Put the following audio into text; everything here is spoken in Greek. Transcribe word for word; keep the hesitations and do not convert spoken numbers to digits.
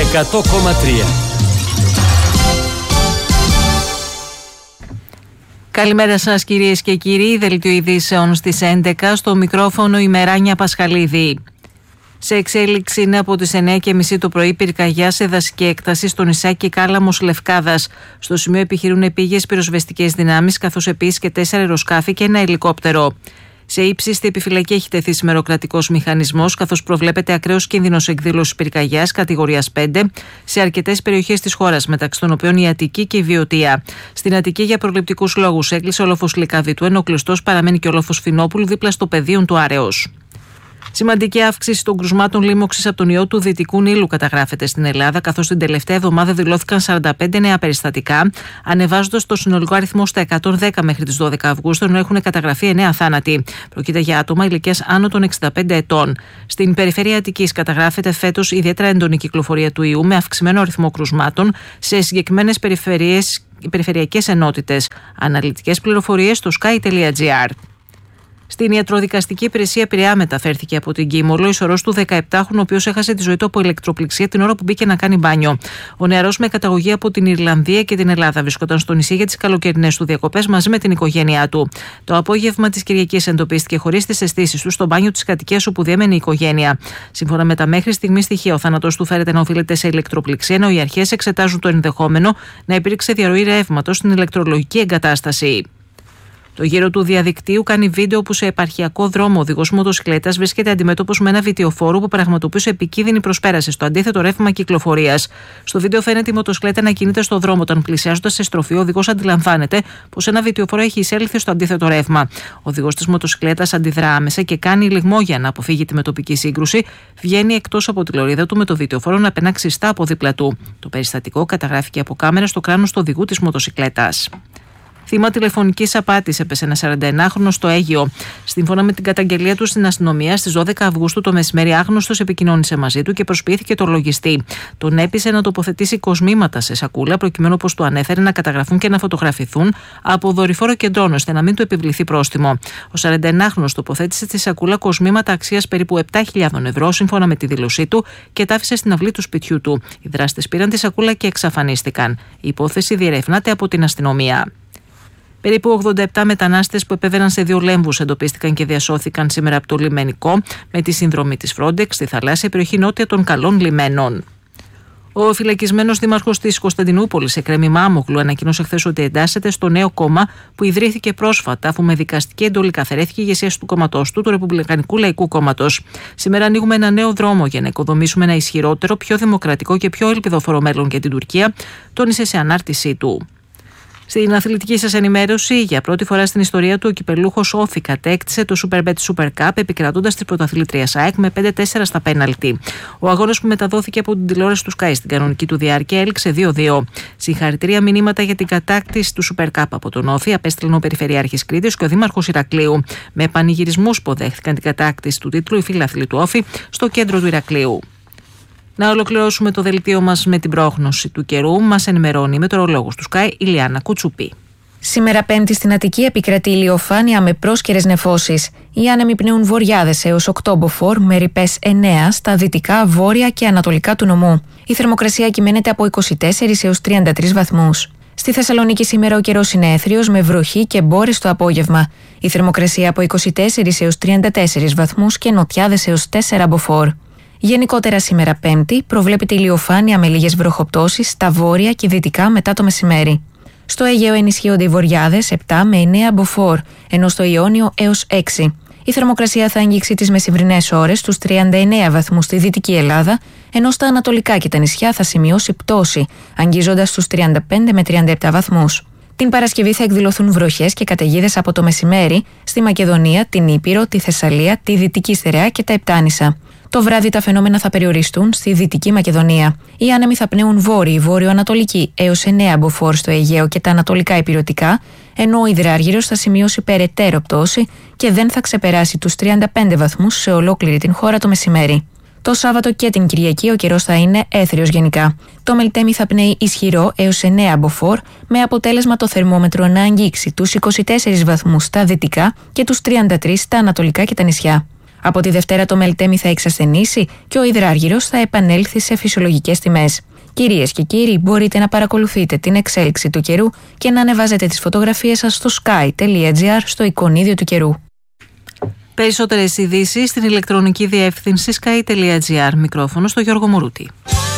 εκατό κόμμα τρία. Καλημέρα σας κυρίες και κύριοι, δελτίο ειδήσεων στις έντεκα, στο μικρόφωνο η Μεράνια Πασχαλίδη. Σε εξέλιξη είναι από τις εννιά και μισή το πρωί πυρκαγιά σε δασική έκταση στο νησάκι Κάλαμος Λευκάδας. Στο σημείο επιχειρούν επίγειες πυροσβεστικές δυνάμεις, καθώς επίσης και τέσσερα αεροσκάφη και ένα ελικόπτερο. Σε ύψιστη επιφυλακή έχει τεθεί σημεροκρατικός μηχανισμός, καθώς προβλέπεται ακραίος κίνδυνος εκδήλωσης πυρκαγιάς κατηγορίας πέντε σε αρκετές περιοχές της χώρας, μεταξύ των οποίων η Αττική και η Βιωτία. Στην Αττική, για προληπτικούς λόγους, έκλεισε ο λόφος Λυκαβητού, ενώ κλειστός παραμένει και ο λόφος Φινόπουλου δίπλα στο πεδίο του Άρεως. Σημαντική αύξηση των κρουσμάτων λίμωξης από τον ιό του Δυτικού Νείλου καταγράφεται στην Ελλάδα, καθώς την τελευταία εβδομάδα δηλώθηκαν σαράντα πέντε νέα περιστατικά, ανεβάζοντας το συνολικό αριθμό στα εκατόν δέκα μέχρι τις δώδεκα Αυγούστου, ενώ έχουν καταγραφεί εννέα θάνατοι. Πρόκειται για άτομα ηλικίας άνω των εξήντα πέντε ετών. Στην περιφέρεια Αττικής καταγράφεται φέτος ιδιαίτερα έντονη κυκλοφορία του ιού, με αυξημένο αριθμό κρουσμάτων σε συγκεκριμένες περιφερειακές ενότητες. Αναλυτικές πληροφορίες στο sky τελεία gr. Στην ιατροδικαστική υπηρεσία Πειραιά μεταφέρθηκε από την Κίμολο η σωρός του δεκαεπτάχρονου, ο οποίος έχασε τη ζωή του από ηλεκτροπληξία την ώρα που μπήκε να κάνει μπάνιο. Ο νεαρός, με καταγωγή από την Ιρλανδία και την Ελλάδα, βρισκόταν στο νησί για τις καλοκαιρινές του διακοπές μαζί με την οικογένειά του. Το απόγευμα της Κυριακής εντοπίστηκε χωρίς τις αισθήσεις του στο μπάνιο της κατοικίας όπου διέμενε η οικογένεια. Σύμφωνα με τα μέχρι στιγμή στοιχεία, ο θάνατος του φέρεται να οφείλεται σε ηλεκτροπληξία, ενώ οι αρχές εξετάζουν το ενδεχόμενο να υπήρξε διαρροή ρεύματος στην ηλεκτρολογική εγκατάσταση. Το γύρο του διαδικτύου κάνει βίντεο που σε επαρχιακό δρόμο ο οδηγός μοτοσυκλέτας βρίσκεται αντιμέτωπος με ένα βιτιοφόρο που πραγματοποιούσε επικίνδυνη προσπέραση στο αντίθετο ρεύμα κυκλοφορίας. Στο βίντεο φαίνεται η μοτοσυκλέτα να κινείται στο δρόμο. Όταν πλησιάζοντας σε στροφή, ο οδηγός αντιλαμβάνεται πως ένα βιτιοφόρο έχει εισέλθει στο αντίθετο ρεύμα. Ο οδηγός της μοτοσυκλέτας αντιδρά άμεσα και κάνει λιγμό για να αποφύγει τη μετοπική σύγκρουση. Βγαίνει εκτός από τη λωρίδα του με το βιτιοφόρο να περνά ξιστά από δίπλα του. Το περιστατικό καταγράφηκε από κάμερα στο κράνος του οδηγού της μοτοσυκλέτας. Θύμα τηλεφωνικής απάτης έπεσε ένα σαρανταενάχρονο στο Αίγυο. Σύμφωνα με την καταγγελία του στην αστυνομία, στις δώδεκα Αυγούστου το μεσημέρι, άγνωστος επικοινώνησε μαζί του και προσποιήθηκε το λογιστή. Τον έπεισε να τοποθετήσει κοσμήματα σε σακούλα, προκειμένου, όπως του ανέφερε, να καταγραφούν και να φωτογραφηθούν από δορυφόρο κεντρών, ώστε να μην του επιβληθεί πρόστιμο. Ο σαρανταενάχρονος τοποθέτησε στη σακούλα κοσμήματα αξίας περίπου επτά χιλιάδες ευρώ, σύμφωνα με τη δήλωσή του, και τα άφησε στην αυλή του σπιτιού του. Οι δράστες πήραν τη σακούλα και εξαφανίστηκαν. Η υπόθεση διερευνάται από την αστυνομία. Περίπου ογδόντα επτά μετανάστες που επέβαιναν σε δύο λέμβους εντοπίστηκαν και διασώθηκαν σήμερα από το λιμενικό με τη συνδρομή της Frontex στη θαλάσσια περιοχή νότια των Καλών Λιμένων. Ο φυλακισμένος δήμαρχος της Κωνσταντινούπολης, Εκρέμη Μάμογλου, ανακοίνωσε χθες ότι εντάσσεται στο νέο κόμμα που ιδρύθηκε πρόσφατα, αφού με δικαστική εντολή καθαιρέθηκε η ηγεσία του κόμματός του, του Ρεπουμπλικανικού Λαϊκού Κόμματος. Σήμερα ανοίγουμε ένα νέο δρόμο για να οικοδομήσουμε ένα ισχυρότερο, πιο δημοκρατικό και πιο ελπιδοφόρο μέλλον για την Τουρκία, τόνισε σε ανάρτησή του. Στην αθλητική σας ενημέρωση, για πρώτη φορά στην ιστορία του, ο κυπελούχος Όφη κατέκτησε το Superbet Super Cup, επικρατώντας τη πρωταθλήτρια ΑΕΚ με πέντε τέσσερα στα πέναλτι. Ο αγώνας, που μεταδόθηκε από την τηλεόραση του Sky στην κανονική του διάρκεια, έληξε δύο δύο. Συγχαρητήρια μηνύματα για την κατάκτηση του Super Cup από τον Όφη απέστειλαν ο Περιφερειάρχης Κρήτης και ο Δήμαρχος Ηρακλείου. Με πανηγυρισμούς υποδέχθηκαν την κατάκτηση του τίτλου οι φίλαθλοι του Όφη στο κέντρο του Ηρακλείου. Να ολοκληρώσουμε το δελτίο μας με την πρόγνωση του καιρού. Μας ενημερώνει η μετεωρολόγος του Sky, Ηλιάνα Κουτσουπή. Σήμερα Πέμπτη στην Αττική επικρατεί ηλιοφάνεια με πρόσκαιρες νεφώσεις. Οι άνεμοι πνέουν βορειάδες έως οκτώ μποφόρ με ρηπές εννέα στα δυτικά, βόρεια και ανατολικά του νομού. Η θερμοκρασία κυμαίνεται από είκοσι τέσσερις έως τριάντα τρεις βαθμούς. Στη Θεσσαλονίκη σήμερα ο καιρός είναι έθριος με βροχή και μπόρες το απόγευμα. Η θερμοκρασία από είκοσι τέσσερις έως τριάντα τέσσερις βαθμούς και νοτιάδες έως τέσσερα μποφόρ. Γενικότερα σήμερα Πέμπτη προβλέπεται ηλιοφάνεια με λίγες βροχοπτώσεις στα βόρεια και δυτικά μετά το μεσημέρι. Στο Αιγαίο ενισχύονται οι βορειάδες επτά με εννέα μποφόρ, ενώ στο Ιόνιο έως έξι. Η θερμοκρασία θα αγγίξει τις μεσημβρινές ώρες στους τριάντα εννέα βαθμούς στη Δυτική Ελλάδα, ενώ στα ανατολικά και τα νησιά θα σημειώσει πτώση, αγγίζοντας στους τριάντα πέντε με τριάντα επτά βαθμούς. Την Παρασκευή θα εκδηλωθούν βροχές και καταιγίδες από το μεσημέρι στη Μακεδονία, την Ήπειρο, τη Θεσσαλία, τη Δυτική Στερεά και τα Επτάνησα. Το βράδυ τα φαινόμενα θα περιοριστούν στη Δυτική Μακεδονία. Οι άνεμοι θα πνέουν βόρειοι, βόρειο-ανατολική έως εννέα μποφόρ στο Αιγαίο και τα ανατολικά ηπειρωτικά, ενώ ο υδράργυρος θα σημειώσει περαιτέρω πτώση και δεν θα ξεπεράσει τους τριάντα πέντε βαθμούς σε ολόκληρη την χώρα το μεσημέρι. Το Σάββατο και την Κυριακή ο καιρός θα είναι έθριος γενικά. Το Μελτέμι θα πνέει ισχυρό έως εννέα μποφόρ, με αποτέλεσμα το θερμόμετρο να αγγίξει τους είκοσι τέσσερις βαθμούς στα δυτικά και τους τριάντα τρεις στα ανατολικά και τα νησιά. Από τη Δευτέρα το Μελτέμι θα εξασθενήσει και ο υδράργυρος θα επανέλθει σε φυσιολογικές τιμές. Κυρίες και κύριοι, μπορείτε να παρακολουθείτε την εξέλιξη του καιρού και να ανεβάζετε τις φωτογραφίες σας στο sky.gr στο εικονίδιο του καιρού. Περισσότερες ειδήσεις στην ηλεκτρονική διεύθυνση sky.gr. Μικρόφωνο στο Γιώργο Μουρούτη.